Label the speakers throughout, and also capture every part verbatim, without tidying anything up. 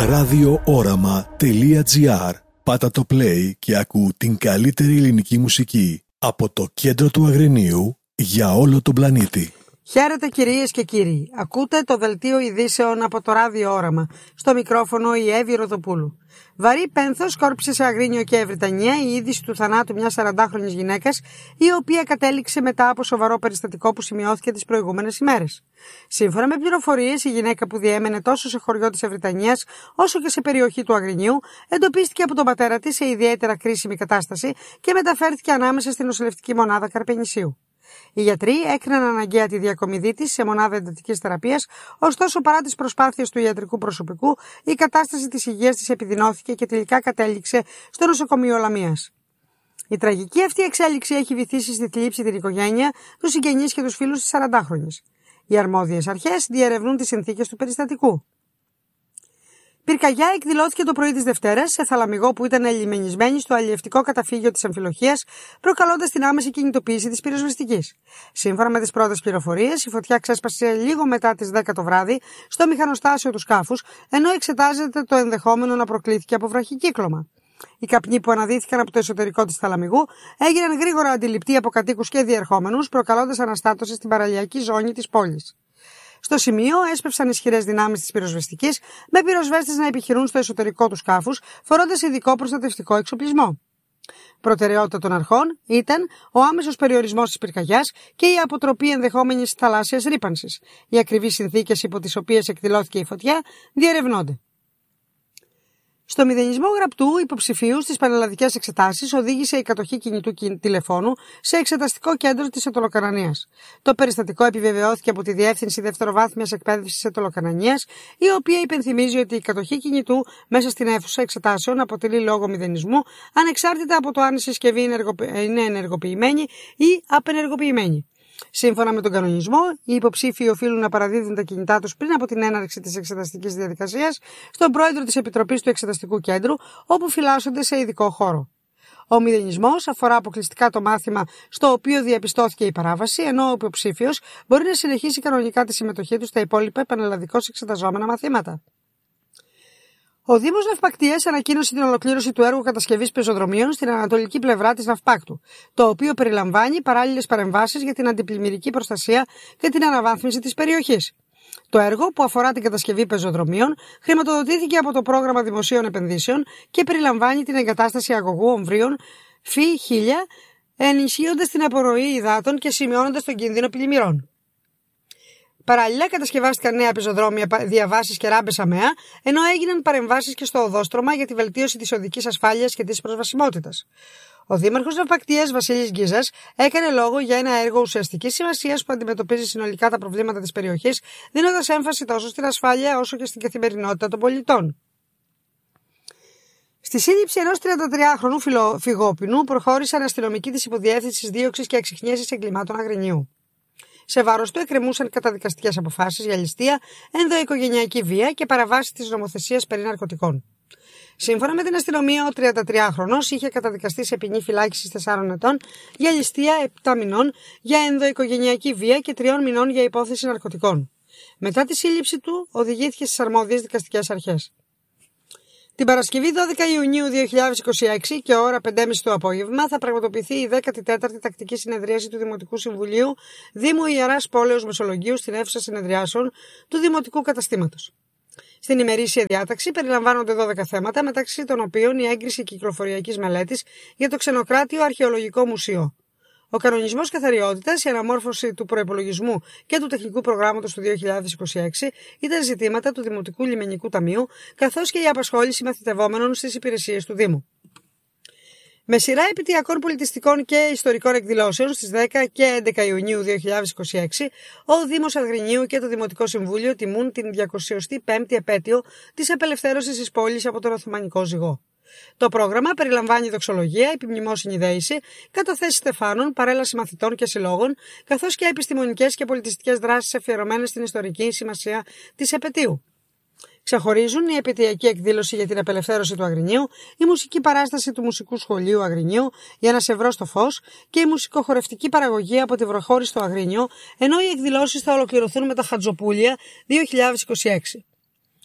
Speaker 1: ραδιόοραμα τελεία τζι άρ. Πάτα το play και ακού την καλύτερη ελληνική μουσική από το κέντρο του Αγρινίου για όλο τον πλανήτη.
Speaker 2: Χαίρετε κυρίες και κύριοι. Ακούτε το δελτίο ειδήσεων από το Ράδιο Όραμα. Στο μικρόφωνο η Εύη Ροδοπούλου. Βαρύ πένθος κόρψε σε Αγρίνιο και Ευρυτανία η είδηση του θανάτου μιας σαραντάχρονης γυναίκας, η οποία κατέληξε μετά από σοβαρό περιστατικό που σημειώθηκε τις προηγούμενες ημέρες. Σύμφωνα με πληροφορίες, η γυναίκα που διέμενε τόσο σε χωριό της Ευρυτανίας όσο και σε περιοχή του Αγρινίου εντοπίστηκε από τον πατέρα της σε ιδιαίτερα κρίσιμη κατάσταση και μεταφέρθηκε ανάμεσα στην νοσηλευτική μονάδα Καρπενησίου. Οι γιατροί έκριναν αναγκαία τη διακομιδή της σε μονάδα εντατικής θεραπείας, ωστόσο παρά τις προσπάθειες του ιατρικού προσωπικού, η κατάσταση της υγείας της επιδεινώθηκε και τελικά κατέληξε στο νοσοκομείο Λαμίας. Η τραγική αυτή εξέλιξη έχει βυθίσει στη θλίψη την οικογένεια, τους συγγενείς και τους φίλους της σαραντάχρονης. Οι αρμόδιες αρχές διερευνούν τις συνθήκες του περιστατικού. Πυρκαγιά εκδηλώθηκε το πρωί της Δευτέρας σε θαλαμιγό που ήταν ελιμενισμένη στο αλλιευτικό καταφύγιο της Αμφιλοχίας, προκαλώντας την άμεση κινητοποίηση της πυροσβεστικής. Σύμφωνα με τις πρώτες πληροφορίες, η φωτιά ξέσπασε λίγο μετά τις δέκα το βράδυ στο μηχανοστάσιο του σκάφους, ενώ εξετάζεται το ενδεχόμενο να προκλήθηκε από βραχικύκλωμα. Οι καπνοί που αναδύθηκαν από το εσωτερικό της θαλαμιγού έγιναν γρήγορα αντιληπτοί από κατοίκους και διερχόμενους, προκαλώντας αναστάτωση στην παραλιακή ζώνη της πόλης. Στο σημείο έσπευσαν ισχυρές δυνάμεις της πυροσβεστικής, με πυροσβέστες να επιχειρούν στο εσωτερικό του σκάφους, φορώντας ειδικό προστατευτικό εξοπλισμό. Προτεραιότητα των αρχών ήταν ο άμεσος περιορισμός της πυρκαγιάς και η αποτροπή ενδεχόμενης θαλάσσιας ρύπανσης. Οι ακριβείς συνθήκες υπό τις οποίες εκδηλώθηκε η φωτιά διερευνώνται. Στο μηδενισμό γραπτού υποψηφίου στις πανελλαδικές εξετάσεις οδήγησε η κατοχή κινητού τηλεφώνου σε εξεταστικό κέντρο της Αιτωλοκανανίας. Το περιστατικό επιβεβαιώθηκε από τη Διεύθυνση Δευτεροβάθμιας Εκπαίδευσης Αιτωλοκανανίας, η οποία υπενθυμίζει ότι η κατοχή κινητού μέσα στην αίθουσα εξετάσεων αποτελεί λόγο μηδενισμού, ανεξάρτητα από το αν η συσκευή είναι ενεργοποιημένη ή απενεργοποιημένη. Σύμφωνα με τον κανονισμό, οι υποψήφοι οφείλουν να παραδίδουν τα κινητά τους πριν από την έναρξη της εξεταστικής διαδικασίας στον πρόεδρο της Επιτροπής του Εξεταστικού Κέντρου, όπου φυλάσσονται σε ειδικό χώρο. Ο μηδενισμός αφορά αποκλειστικά το μάθημα στο οποίο διαπιστώθηκε η παράβαση, ενώ ο υποψήφιος μπορεί να συνεχίσει κανονικά τη συμμετοχή του στα υπόλοιπα πανελλαδικώς εξεταζόμενα μαθήματα. Ο Δήμος Ναυπακτίας ανακοίνωσε την ολοκλήρωση του έργου κατασκευής πεζοδρομίων στην ανατολική πλευρά της Ναυπάκτου, το οποίο περιλαμβάνει παράλληλες παρεμβάσεις για την αντιπλημμυρική προστασία και την αναβάθμιση της περιοχής. Το έργο, που αφορά την κατασκευή πεζοδρομίων, χρηματοδοτήθηκε από το Πρόγραμμα Δημοσίων Επενδύσεων και περιλαμβάνει την εγκατάσταση αγωγού ομβρίων Φι χίλια, ενισχύοντας την απορροή υδάτων και σημειώνοντας τον κίνδυνο πλημμυρών. Παράλληλα, κατασκευάστηκαν νέα πεζοδρόμια, διαβάσεις και ράμπες ΑΜΕΑ, ενώ έγιναν παρεμβάσεις και στο οδόστρωμα για τη βελτίωση της οδικής ασφάλειας και της προσβασιμότητας. Ο Δήμαρχος Ναυπακτίας Βασίλης Γκίζας έκανε λόγο για ένα έργο ουσιαστικής σημασίας που αντιμετωπίζει συνολικά τα προβλήματα της περιοχής, δίνοντας έμφαση τόσο στην ασφάλεια όσο και στην καθημερινότητα των πολιτών. Στη σύλληψη ενός τριαντατριάχρονου φυγόπινου προχώρησαν αστυνομικοί της Υποδιεύθυνσης Δίωξης και Εξιχνίασης Εγκλημάτων Αγρινίου. Σε βάρος του εκκρεμούσαν καταδικαστικές αποφάσεις για ληστεία, ενδοοικογενειακή βία και παραβάσεις της νομοθεσίας περί ναρκωτικών. Σύμφωνα με την αστυνομία, ο τριαντατριάχρονος είχε καταδικαστεί σε ποινή φυλάκισης τεσσάρων ετών για ληστεία, επτά μηνών για ενδοοικογενειακή βία και τριών μηνών για υπόθεση ναρκωτικών. Μετά τη σύλληψη του, οδηγήθηκε στις αρμόδιες δικαστικές αρχές. Την Παρασκευή δώδεκα Ιουνίου δύο χιλιάδες είκοσι έξι και ώρα πέντε και μισή το απόγευμα θα πραγματοποιηθεί η δέκατη τέταρτη τακτική συνεδρίαση του Δημοτικού Συμβουλίου Δήμου Ιεράς Πόλεως Μεσολογγίου στην αίθουσα συνεδριάσεων του Δημοτικού Καταστήματος. Στην ημερήσια διάταξη περιλαμβάνονται δώδεκα θέματα, μεταξύ των οποίων η έγκριση κυκλοφοριακής μελέτης για το Ξενοκράτιο Αρχαιολογικό Μουσείο. Ο κανονισμός καθαριότητας, η αναμόρφωση του προϋπολογισμού και του τεχνικού προγράμματος του δύο χιλιάδες είκοσι έξι ήταν ζητήματα του Δημοτικού Λιμενικού Ταμείου, καθώς και η απασχόληση μαθητευόμενων στις υπηρεσίες του Δήμου. Με σειρά επιτυχιακών πολιτιστικών και ιστορικών εκδηλώσεων στις δέκα και έντεκα Ιουνίου δύο χιλιάδες είκοσι έξι, ο Δήμος Αγρινίου και το Δημοτικό Συμβούλιο τιμούν την διακοσιοστή πέμπτη επέτειο της απελευθέρωσης της πόλης από τον Οθωμανικό ζυγό. Το πρόγραμμα περιλαμβάνει δοξολογία, επιμνημόσυνη δέηση, καταθέσεις στεφάνων, παρέλαση μαθητών και συλλόγων, καθώς και επιστημονικές και πολιτιστικές δράσεις αφιερωμένες στην ιστορική σημασία της επετείου. Ξεχωρίζουν η επαιτειακή εκδήλωση για την απελευθέρωση του Αγρινίου, η μουσική παράσταση του Μουσικού Σχολείου Αγρινίου για ένας ευρώ στο φως και η μουσικοχορευτική παραγωγή από τη βροχώρη στο Αγρίνιο, ενώ οι εκδηλώσεις θα ολοκληρωθούν με τα Χατζοπούλια δύο χιλιάδες είκοσι έξι.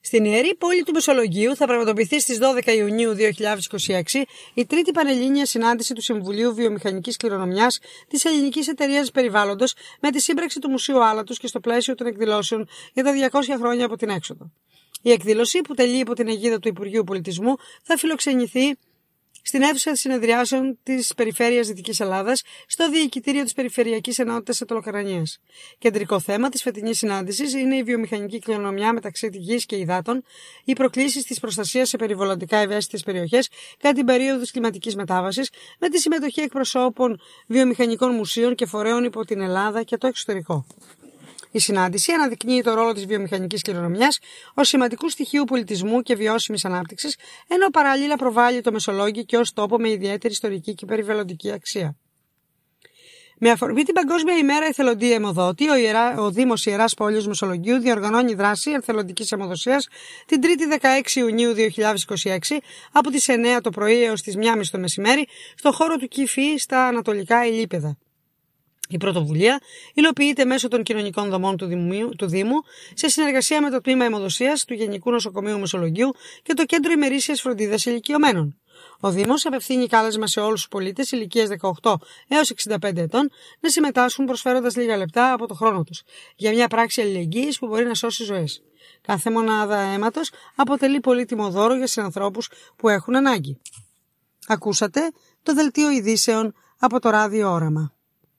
Speaker 2: Στην Ιερή Πόλη του Μεσολογγίου θα πραγματοποιηθεί στις δώδεκα Ιουνίου δύο χιλιάδες είκοσι έξι η τρίτη πανελλήνια συνάντηση του Συμβουλίου Βιομηχανικής Κληρονομιάς της Ελληνικής Εταιρείας Περιβάλλοντος με τη σύμπραξη του Μουσείου Άλατος και στο πλαίσιο των εκδηλώσεων για τα διακόσια χρόνια από την έξοδο. Η εκδήλωση, που τελεί υπό την αιγίδα του Υπουργείου Πολιτισμού, θα φιλοξενηθεί στην αίθουσα συνεδριάσεων της Περιφέρειας Δυτικής Ελλάδας, στο Διοικητήριο της Περιφερειακής Ενότητας Αττολοκαρανίας. Κεντρικό θέμα της φετινής συνάντησης είναι η βιομηχανική κληρονομιά μεταξύ γης και υδάτων, οι προκλήσεις της προστασίας σε περιβαλλοντικά ευαίσθητες περιοχές κατά την περίοδο της κλιματικής μετάβασης, με τη συμμετοχή εκπροσώπων βιομηχανικών μουσείων και φορέων υπό την Ελλάδα και το εξωτερικό. Η συνάντηση αναδεικνύει το ρόλο της βιομηχανικής κληρονομιάς ως σημαντικού στοιχείου πολιτισμού και βιώσιμης ανάπτυξης, ενώ παράλληλα προβάλλει το Μεσολόγγι και ως τόπο με ιδιαίτερη ιστορική και περιβαλλοντική αξία. Με αφορμή την Παγκόσμια ημέρα εθελοντή αιμοδότη, ο, Ιερά, ο Δήμος Ιεράς Πόλεως Μεσολογγίου διοργανώνει δράση εθελοντικής αιμοδοσίας την Τρίτη δεκαέξι Ιουνίου δύο χιλιάδες είκοσι έξι από τις εννέα το πρωί έως τις μία και μισή το μεσημέρι στο χώρο του ΚΙΦΗ στα Ανατολικά Ηλίπεδα. Η πρωτοβουλία υλοποιείται μέσω των κοινωνικών δομών του Δήμου, του Δήμου σε συνεργασία με το Τμήμα Αιμοδοσίας του Γενικού Νοσοκομείου Μεσολογγίου και το Κέντρο Ημερήσιας Φροντίδας Ηλικιωμένων. Ο Δήμος απευθύνει κάλεσμα σε όλους τους πολίτες ηλικίας δεκαοκτώ έως εξήντα πέντε ετών να συμμετάσχουν προσφέροντας λίγα λεπτά από το χρόνο τους για μια πράξη αλληλεγγύης που μπορεί να σώσει ζωές. Κάθε μονάδα αίματος αποτελεί πολύτιμο δώρο για συνανθρώπους που έχουν ανάγκη. Ακούσατε το δελτίο ειδήσεων από το Ράδιο Όραμα.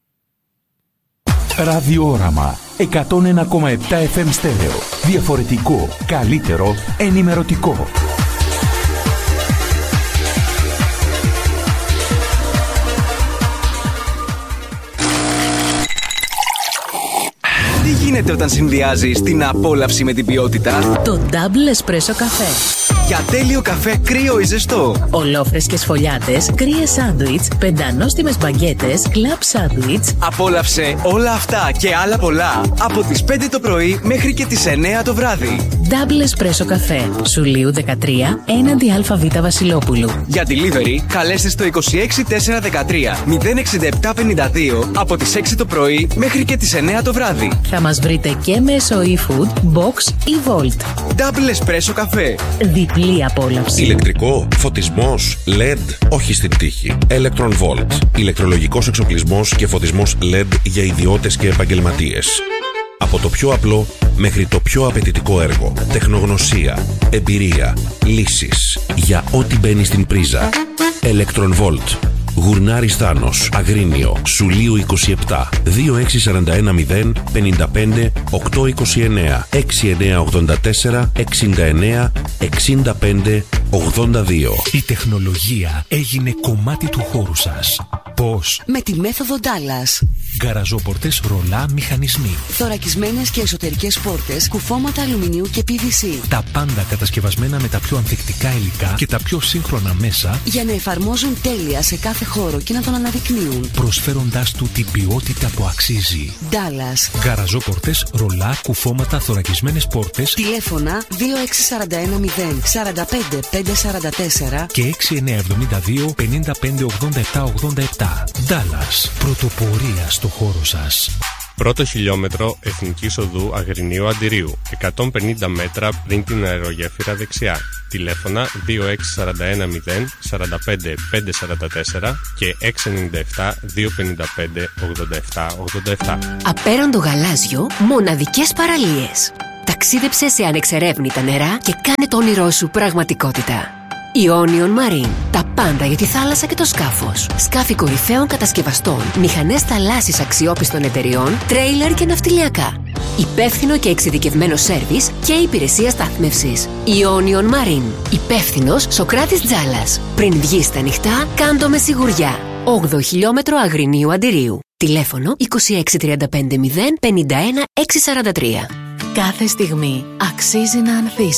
Speaker 3: Ραδιόραμα εκατόν ένα κόμμα επτά εφ εμ στέρεο. Διαφορετικό, καλύτερο, ενημερωτικό.
Speaker 4: Τι γίνεται όταν συνδυάζεις την απόλαυση με την ποιότητα?
Speaker 5: Το Double Espresso καφέ.
Speaker 4: Για τέλειο καφέ κρύο ή ζεστό.
Speaker 5: Ολόφρεσκες φωλιάτες, κρύες σάντουιτς, πεντανόστιμες μπαγκέτες, κλαμπ σάντουιτς.
Speaker 4: Απόλαυσε όλα αυτά και άλλα πολλά από τις πέντε το πρωί μέχρι και τις εννέα το βράδυ.
Speaker 5: Double Espresso καφέ. Σουλίου δεκατρία, έναντι ΑΒ Βασιλόπουλου.
Speaker 4: Για delivery καλέστε στο είκοσι έξι τετρακόσια δεκατρία μηδέν εξήντα επτά πενήντα δύο από τις έξι το πρωί μέχρι και τις εννέα το βράδυ.
Speaker 5: Θα μας βρείτε και μέσω eFood, Box ή Volt.
Speaker 4: Double Espresso καφέ.
Speaker 5: Διπλή απόλαυση.
Speaker 6: Ηλεκτρικό, φωτισμός, ελ ι ντι, όχι στην τύχη. Electron Volt. Ηλεκτρολογικός εξοπλισμός και φωτισμός ελ ι ντι για ιδιώτες και επαγγελματίες. Από το πιο απλό μέχρι το πιο απαιτητικό έργο. Τεχνογνωσία, εμπειρία, λύσεις για ό,τι μπαίνει στην πρίζα. Electron Volt. Γουρνάρης Θάνος, Αγρίνιο, Σουλίου είκοσι επτά, δύο έξι τέσσερα ένα μηδέν πέντε πέντε οκτώ είκοσι εννέα, έξι εννέα ογδόντα τέσσερα εξήντα εννέα εξήντα πέντε ογδόντα δύο.
Speaker 3: Η τεχνολογία έγινε κομμάτι του χώρου σας. Πώς?
Speaker 7: Με τη μέθοδο Dallas.
Speaker 3: Γκαραζόπορτες, ρολά, μηχανισμοί.
Speaker 7: Θωρακισμένες και εσωτερικές πόρτες, κουφώματα αλουμινίου και πι βι σι.
Speaker 3: Τα πάντα κατασκευασμένα με τα πιο ανθεκτικά υλικά και τα πιο σύγχρονα μέσα
Speaker 7: για να εφαρμόζουν τέλεια σε κάθε χώρο και να τον αναδεικνύουν,
Speaker 3: προσφέροντάς του την ποιότητα που αξίζει.
Speaker 7: Dallas.
Speaker 3: Γκαραζόπορτες, ρολά, κουφώματα, θωρακισμένες πόρτες.
Speaker 7: Τηλέφωνα δύο έξι τέσσερα ένα μηδέν τέσσερα πέντε πέντε τέσσερα τέσσερα
Speaker 3: και έξι εννέα εβδομήντα δύο πενήντα πέντε ογδόντα επτά ογδόντα επτά. Dallas. Πρωτοπορία στο χώρο σας.
Speaker 8: Πρώτο χιλιόμετρο Εθνικής Οδού Αγρινίου Αντιρίου, εκατόν πενήντα μέτρα πριν την αερογέφυρα δεξιά. Τηλέφωνα δύο έξι τέσσερα ένα μηδέν τέσσερα πέντε πέντε τέσσερα τέσσερα και έξι εννιά επτά δύο πέντε πέντε ογδόντα επτά ογδόντα επτά.
Speaker 5: Απέραντο γαλάζιο, μοναδικές παραλίες. Ταξίδεψε σε ανεξερεύνητα νερά και κάνε το όνειρό σου πραγματικότητα. Ionian Marine. Τα πάντα για τη θάλασσα και το σκάφος. Σκάφη κορυφαίων κατασκευαστών, μηχανές θαλάσσης αξιόπιστων εταιριών, τρέιλερ και ναυτιλιακά. Υπεύθυνο και εξειδικευμένο σέρβις και υπηρεσία στάθμευσης. Ionian Marine. Υπεύθυνος Σοκράτης Τζάλας. Πριν βγεις στα νυχτά, κάντο με σιγουριά. όγδοο χιλιόμετρο Αγρινίου Αντιρίου. Τηλέφωνο είκοσι έξι τριάντα πέντε μηδέν πενήντα ένα έξι σαράντα τρία. Κάθε στιγμή αξίζει να ανθίσει.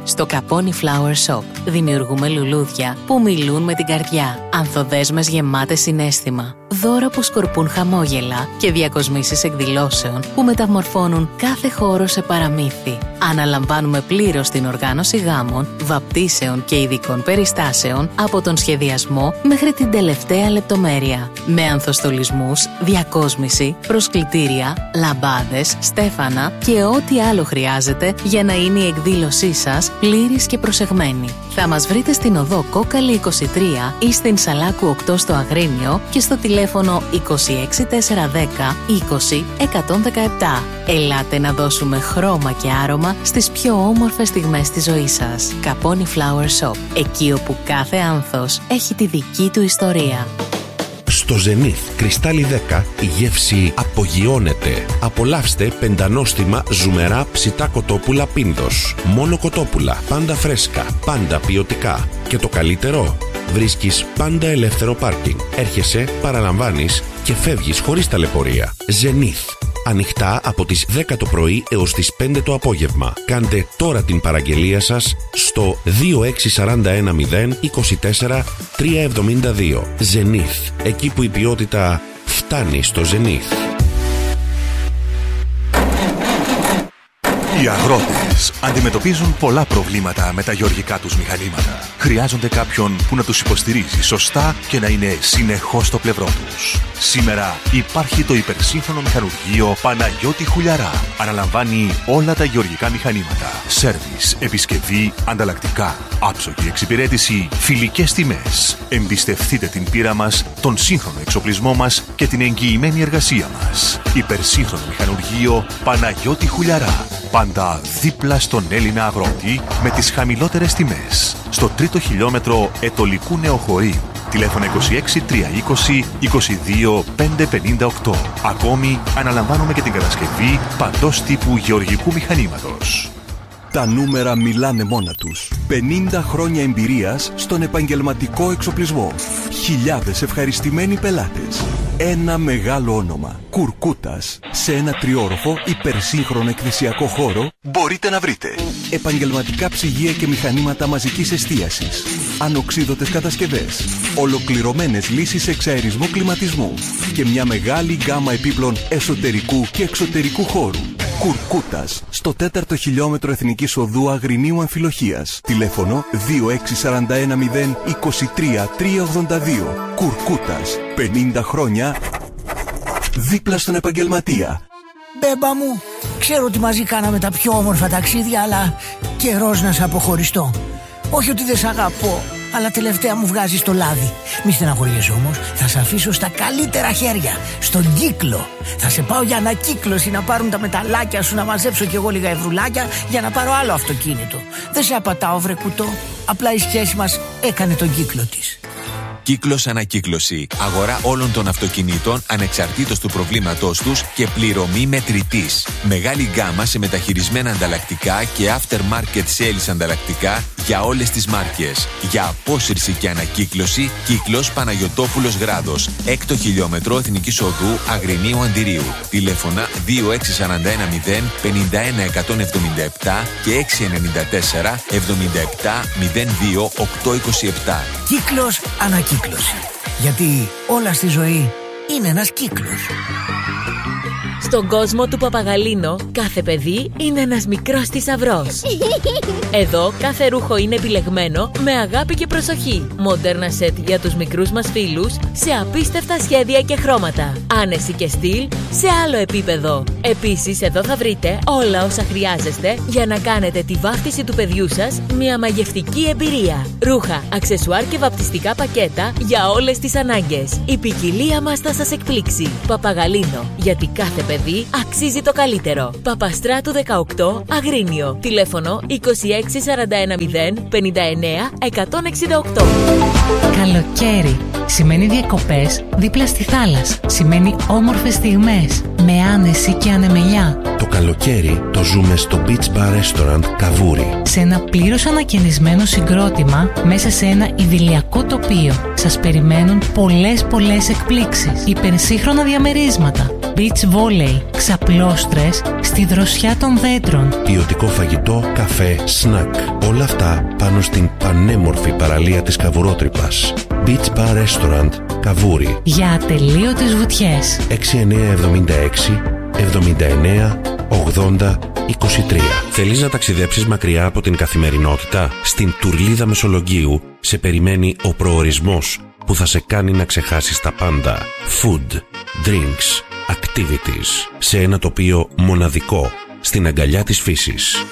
Speaker 9: Στο Caponi Flower Shop δημιουργούμε λουλούδια που μιλούν με την καρδιά. Ανθοδέσμες γεμάτες συναίσθημα. Δώρα που σκορπούν χαμόγελα και διακοσμήσεις εκδηλώσεων που μεταμορφώνουν κάθε χώρο σε παραμύθι. Αναλαμβάνουμε πλήρως την οργάνωση γάμων, βαπτίσεων και ειδικών περιστάσεων από τον σχεδιασμό μέχρι την τελευταία λεπτομέρεια. Με ανθοστολισμούς, διακόσμηση, προσκλητήρια, λαμπάδες, στέφανα και ό,τι άλλο χρειάζεται για να είναι η εκδήλωσή σας πλήρης και προσεγμένη. Θα μας βρείτε στην οδό Κόκαλη είκοσι τρία ή στην Σαλάκου οκτώ στο Αγρίνιο και στο τηλέφωνο είκοσι έξι τετρακόσια δέκα είκοσι εκατόν δεκαεπτά. Ελάτε να δώσουμε χρώμα και άρωμα στις πιο όμορφες στιγμές της ζωής σας. Caponi Flower Shop, εκεί όπου κάθε άνθος έχει τη δική του ιστορία.
Speaker 6: Στο Zenith Κρυστάλλι δέκα η γεύση απογειώνεται. Απολαύστε πεντανόστιμα ζουμερά ψητά κοτόπουλα Πίνδος. Μόνο κοτόπουλα, πάντα φρέσκα, πάντα ποιοτικά. Και το καλύτερο, βρίσκεις πάντα ελεύθερο πάρκινγκ. Έρχεσαι, παραλαμβάνεις και φεύγεις χωρίς ταλαιπωρία. Zenith. Ανοιχτά από τις δέκα το πρωί έως τις πέντε το απόγευμα. Κάντε τώρα την παραγγελία σας στο δύο έξι τέσσερα ένα μηδέν είκοσι τέσσερα τριακόσια εβδομήντα δύο. Zenith. Εκεί που η ποιότητα φτάνει στο Zenith.
Speaker 10: Οι αγρότες αντιμετωπίζουν πολλά προβλήματα με τα γεωργικά τους μηχανήματα. Χρειάζονται κάποιον που να τους υποστηρίζει σωστά και να είναι συνεχώς στο πλευρό τους. Σήμερα υπάρχει το υπερσύγχρονο μηχανουργείο Παναγιώτη Χουλιαρά. Αναλαμβάνει όλα τα γεωργικά μηχανήματα. Σέρβις, επισκευή, ανταλλακτικά, άψογη εξυπηρέτηση, φιλικές τιμές. Εμπιστευτείτε την πείρα μας, τον σύγχρονο εξοπλισμό μας και την εγγυημένη εργασία μας. Υπερσύγχρονο μηχανουργείο Παναγιώτη Χουλιαρά. Πάντα δίπλα στον Έλληνα αγρότη με τις χαμηλότερες τιμές. Στο τρίτο χιλιόμετρο Ετωλικού Νεοχωρίου. Τηλέφωνο είκοσι έξι τριακόσια είκοσι είκοσι δύο πεντακόσια πενήντα οκτώ. Ακόμη αναλαμβάνουμε και την κατασκευή παντός τύπου γεωργικού μηχανήματος. Τα νούμερα μιλάνε μόνα τους. πενήντα χρόνια εμπειρίας στον επαγγελματικό εξοπλισμό. Χιλιάδες ευχαριστημένοι πελάτες. Ένα μεγάλο όνομα. Κουρκούτας. Σε ένα τριόροφο υπερσύγχρονο εκκλησιακό χώρο μπορείτε να βρείτε επαγγελματικά ψυγεία και μηχανήματα μαζικής εστίασης, ανοξίδωτες κατασκευές, ολοκληρωμένες λύσεις εξαερισμού κλιματισμού και μια μεγάλη γκάμα επίπλων εσωτερικού και εξωτερικού χώρου. Κουρκούτας, στο τέταρτο χιλιόμετρο Εθνικής Οδού Αγρινίου Αμφιλοχίας. Τηλέφωνο δύο έξι τέσσερα ένα μηδέν είκοσι τρία τριακόσια ογδόντα δύο. Κουρκούτας, πενήντα χρόνια δίπλα στον επαγγελματία.
Speaker 11: Μπέμπα μου, ξέρω ότι μαζί κάναμε τα πιο όμορφα ταξίδια, αλλά καιρός να σε αποχωριστώ. Όχι ότι δεν σ' αγαπώ, αλλά τελευταία μου βγάζεις το λάδι. Μη στεναχωριέσαι όμως, θα σε αφήσω στα καλύτερα χέρια, στον Κύκλο. Θα σε πάω για ανακύκλωση να πάρουν τα μεταλλάκια σου, να μαζέψω κι εγώ λίγα ευρουλάκια για να πάρω άλλο αυτοκίνητο. Δεν σε απατάω βρε κουτό, απλά η σχέση μας έκανε τον κύκλο της.
Speaker 12: Κύκλος Ανακύκλωση. Αγορά όλων των αυτοκινήτων ανεξαρτήτως του προβλήματός τους και πληρωμή μετρητής. Μεγάλη γκάμα σε μεταχειρισμένα ανταλλακτικά και aftermarket sales ανταλλακτικά για όλες τις μάρκες. Για απόσυρση και ανακύκλωση, Κύκλος Παναγιωτόπουλος Γράδος. Έκτο χιλιόμετρο Εθνικής Οδού Αγρινίου Αντιρίου. Τηλέφωνα δύο έξι τέσσερα ένα μηδέν πενήντα ένα εκατόν εβδομήντα επτά και έξι εννιά τέσσερα εβδομήντα επτά μηδέν δύο οκτώ είκοσι επτά.
Speaker 11: Κύκλος Ανακύκλωση. Γιατί όλα στη ζωή είναι ένας κύκλος.
Speaker 13: Στον κόσμο του Παπαγαλίνο, κάθε παιδί είναι ένας μικρός θησαυρός. Εδώ κάθε ρούχο είναι επιλεγμένο με αγάπη και προσοχή. Μοντέρνα σετ για τους μικρούς μας φίλους σε απίστευτα σχέδια και χρώματα. Άνεση και στυλ σε άλλο επίπεδο. Επίσης εδώ θα βρείτε όλα όσα χρειάζεστε για να κάνετε τη βάφτιση του παιδιού σας μια μαγευτική εμπειρία. Ρούχα, αξεσουάρ και βαπτιστικά πακέτα για όλες τις ανάγκες. Η ποικιλία μας θα σας εκπλήξει. Παπαγαλίνο, γιατί κάθε παιδί αξίζει το καλύτερο. Παπαστράτου δεκαοκτώ, Αγρίνιο. Τηλέφωνο είκοσι έξι σαράντα ένα μηδέν πενήντα εννέα εκατόν εξήντα οκτώ.
Speaker 14: Καλοκαίρι σημαίνει διακοπές δίπλα στη θάλασσα. Σημαίνει όμορφες στιγμές με άνεση και ανεμελιά.
Speaker 6: Το καλοκαίρι το ζούμε στο Beach Bar Restaurant Καβούρι.
Speaker 14: Σε ένα πλήρως ανακαινισμένο συγκρότημα μέσα σε ένα ιδηλιακό τοπίο. Σας περιμένουν πολλές πολλές εκπλήξεις. Υπερσύγχρονα διαμερίσματα. beach volley, ξαπλώστρες στη δροσιά των δέντρων.
Speaker 6: Ποιοτικό φαγητό, καφέ, σνακ. Όλα αυτά πάνω στην πανέμορφη παραλία της Καβουρότρυπας. Beach Bar Restaurant Καβούρι.
Speaker 14: Για ατελείωτες βουτιές.
Speaker 6: έξι εννιά εβδομήντα έξι εβδομήντα εννέα ογδόντα είκοσι τρία. Θέλεις να ταξιδέψεις μακριά από την καθημερινότητα? Στην Τουρλίδα Μεσολογγίου σε περιμένει ο προορισμός που θα σε κάνει να ξεχάσεις τα πάντα. Food, drinks, activities, σε ένα τοπίο μοναδικό, στην αγκαλιά της φύσης.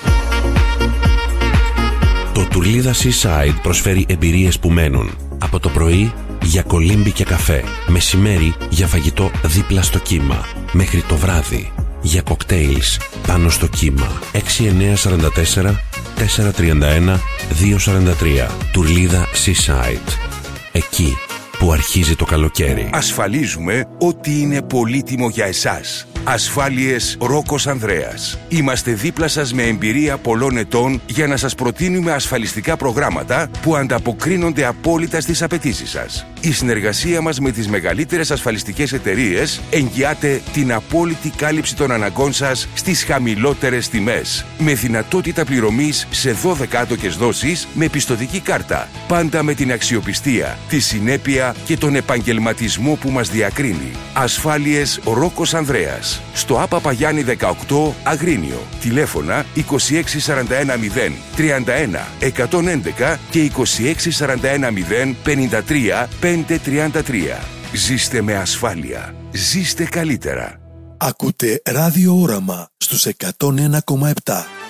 Speaker 6: Το Τουρλίδα Seaside προσφέρει εμπειρίες που μένουν. Από το πρωί για κολύμπι και καφέ, μεσημέρι για φαγητό δίπλα στο κύμα, μέχρι το βράδυ για κοκτέιλς πάνω στο κύμα. έξι εννιά τέσσερα τέσσερα τέσσερα τρία ένα δύο τέσσερα τρία. Τουρλίδα Seaside. Εκεί που αρχίζει το καλοκαίρι.
Speaker 15: Ασφαλίζουμε ότι είναι πολύτιμο για εσάς. Ασφάλειες Ρόκος Ανδρέας. Είμαστε δίπλα σας με εμπειρία πολλών ετών για να σας προτείνουμε ασφαλιστικά προγράμματα που ανταποκρίνονται απόλυτα στις απαιτήσεις σας. Η συνεργασία μας με τις μεγαλύτερες ασφαλιστικές εταιρείες εγγυάται την απόλυτη κάλυψη των αναγκών σας στις χαμηλότερες τιμές. Με δυνατότητα πληρωμής σε δώδεκα άτοκες δόσεις με πιστωτική κάρτα. Πάντα με την αξιοπιστία, τη συνέπεια και τον επαγγελματισμό που μας διακρίνει. Ασφάλειες Ρόκος Ανδρέας. Στο ΑΠΑ Παγιάννη δεκαοκτώ Αγρίνιο. Τηλέφωνα είκοσι έξι σαράντα ένα μηδέν τριάντα ένα εκατόν έντεκα και είκοσι έξι σαράντα ένα μηδέν πενήντα τρία πεντακόσια τριάντα τρία. Ζήστε με ασφάλεια. Ζήστε καλύτερα.
Speaker 1: Ακούτε Ράδιο Όραμα στους εκατόν ένα κόμμα επτά.